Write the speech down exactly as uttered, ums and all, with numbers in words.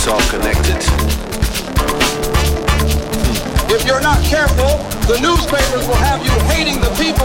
all connected. If you're not careful, the newspapers will have you hating the people